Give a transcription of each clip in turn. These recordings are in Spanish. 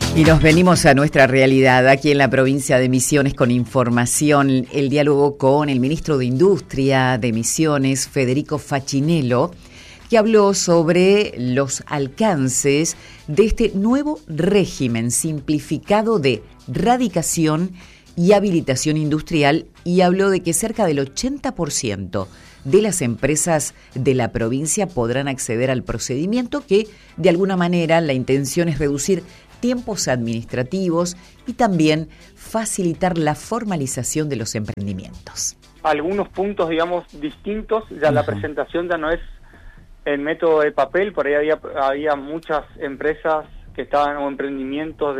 Y nos venimos a nuestra realidad aquí en la provincia de Misiones con información, el diálogo con el ministro de Industria de Misiones, Federico Facchinello, que habló sobre los alcances de este nuevo régimen simplificado de radicación y habilitación industrial y habló de que cerca del 80% de las empresas de la provincia podrán acceder al procedimiento que, de alguna manera, la intención es reducir tiempos administrativos y también facilitar la formalización de los emprendimientos. Algunos puntos, digamos, distintos, ya la presentación ya no es el método de papel, por ahí había muchas empresas que estaban o emprendimientos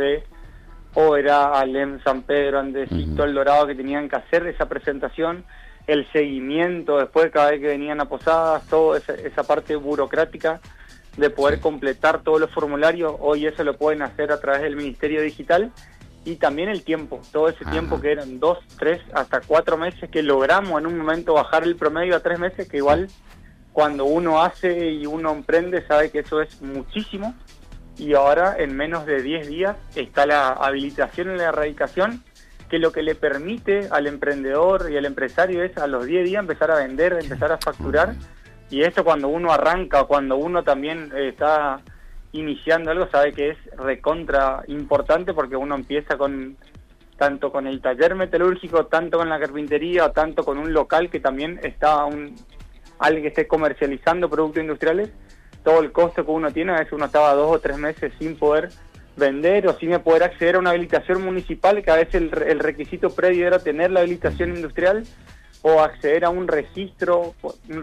o era Alem, San Pedro, Andesito, El Dorado, que tenían que hacer esa presentación, el seguimiento después cada vez que venían a Posadas, toda esa parte burocrática de poder completar todos los formularios. Hoy eso lo pueden hacer a través del Ministerio Digital, y también el tiempo, todo ese tiempo que eran 2, 3, hasta 4 meses, que logramos en un momento bajar el promedio a 3 meses, que igual cuando uno hace y uno emprende sabe que eso es muchísimo, y ahora en menos de 10 días está la habilitación y la erradicación, que lo que le permite al emprendedor y al empresario es a los 10 días empezar a vender, empezar a facturar. Y esto cuando uno arranca, cuando uno también está iniciando algo, sabe que es recontra importante, porque uno empieza tanto con el taller metalúrgico, tanto con la carpintería, o tanto con un local que también está alguien que esté comercializando productos industriales. Todo el costo que uno tiene, a veces uno estaba 2 o 3 meses sin poder vender o sin poder acceder a una habilitación municipal, que a veces el requisito previo era tener la habilitación industrial, o acceder a un registro,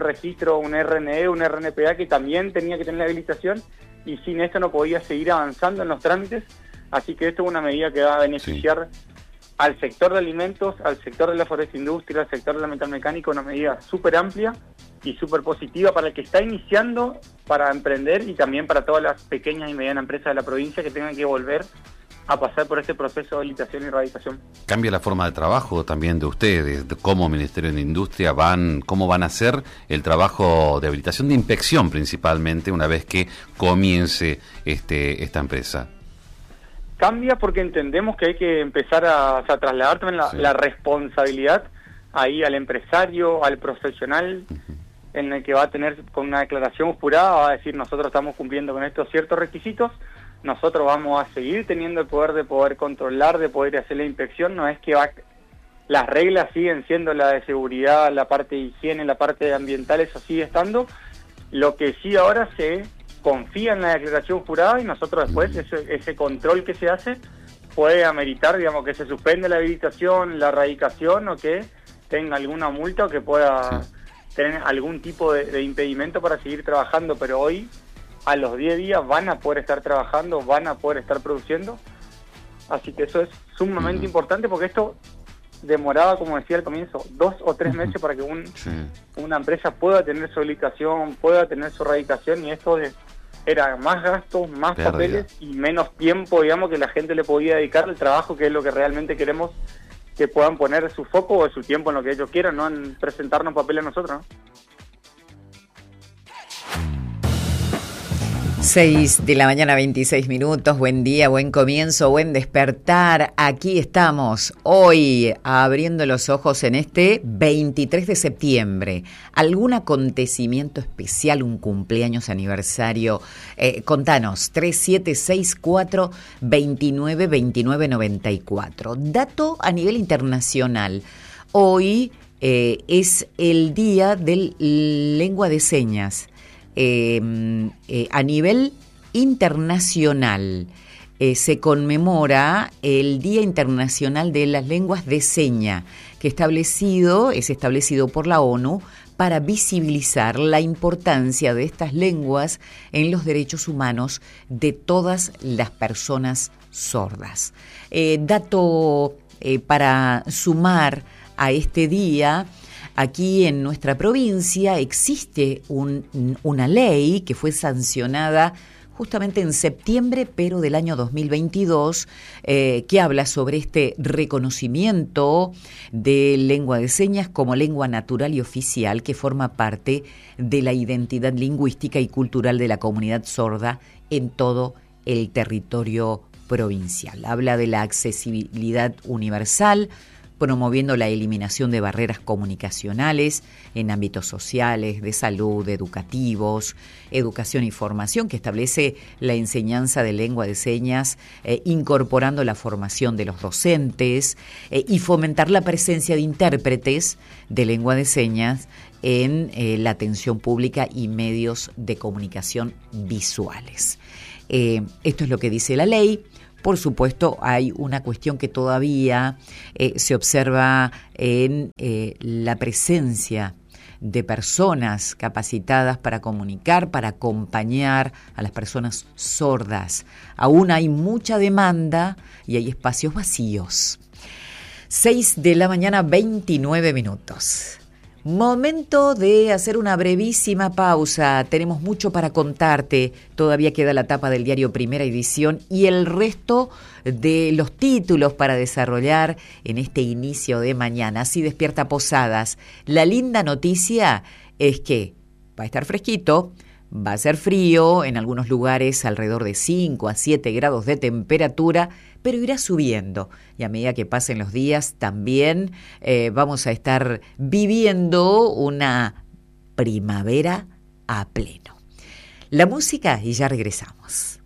un RNE, un RNPA, que también tenía que tener la habilitación, y sin esto no podía seguir avanzando en los trámites. Así que esto es una medida que va a beneficiar al sector de alimentos, al sector de la foresindustria, al sector de la metalmecánica, una medida súper amplia y súper positiva para el que está iniciando, para emprender, y también para todas las pequeñas y medianas empresas de la provincia que tengan que volver a pasar por este proceso de habilitación y erradicación. Cambia la forma de trabajo también de ustedes, de cómo Ministerio de Industria cómo van a hacer el trabajo de habilitación, de inspección principalmente, una vez que comience esta empresa. Cambia porque entendemos que hay que empezar a trasladar también la responsabilidad ahí al empresario, al profesional, en el que va a tener, con una declaración jurada, va a decir: nosotros estamos cumpliendo con estos ciertos requisitos, nosotros vamos a seguir teniendo el poder de poder controlar, de poder hacer la inspección. No es que las reglas siguen siendo la de seguridad, la parte de higiene, la parte de ambiental, eso sigue estando. Lo que sí ahora se confía en la declaración jurada, y nosotros después ese control que se hace puede ameritar, digamos, que se suspende la habilitación, la erradicación, o que tenga alguna multa, o que pueda tener algún tipo de impedimento para seguir trabajando. Pero hoy, a los 10 días, van a poder estar trabajando, van a poder estar produciendo. Así que eso es sumamente importante, porque esto demoraba, como decía al comienzo, 2 o 3 meses para que una empresa pueda tener su habilitación, pueda tener su erradicación, y esto era más gastos, más papeles y menos tiempo, digamos, que la gente le podía dedicar al trabajo, que es lo que realmente queremos, que puedan poner su foco o su tiempo en lo que ellos quieran, no en presentarnos papeles a nosotros, ¿no? 6 de la mañana, 26 minutos. Buen día, buen comienzo, buen despertar. Aquí estamos hoy abriendo los ojos en este 23 de septiembre. ¿Algún acontecimiento especial, un cumpleaños, aniversario? Contanos, 3764-292994. Dato a nivel internacional. Hoy es el Día de Lengua de Señas. A nivel internacional se conmemora el Día Internacional de las Lenguas de Seña, que es establecido por la ONU para visibilizar la importancia de estas lenguas en los derechos humanos de todas las personas sordas. Dato para sumar a este día. Aquí en nuestra provincia existe una ley que fue sancionada justamente en septiembre, pero del año 2022, que habla sobre este reconocimiento de lengua de señas como lengua natural y oficial, que forma parte de la identidad lingüística y cultural de la comunidad sorda en todo el territorio provincial. Habla de la accesibilidad universal, promoviendo la eliminación de barreras comunicacionales en ámbitos sociales, de salud, educativos, educación y formación, que establece la enseñanza de lengua de señas, incorporando la formación de los docentes y fomentar la presencia de intérpretes de lengua de señas en la atención pública y medios de comunicación visuales. Esto es lo que dice la ley. Por supuesto, hay una cuestión que todavía se observa en la presencia de personas capacitadas para comunicar, para acompañar a las personas sordas. Aún hay mucha demanda y hay espacios vacíos. 6:29 a.m. Momento de hacer una brevísima pausa. Tenemos mucho para contarte. Todavía queda la tapa del diario Primera Edición y el resto de los títulos para desarrollar en este inicio de mañana. Así despierta Posadas. La linda noticia es que va a estar fresquito. Va a ser frío, en algunos lugares alrededor de 5 a 7 grados de temperatura, pero irá subiendo. Y a medida que pasen los días también vamos a estar viviendo una primavera a pleno. La música y ya regresamos.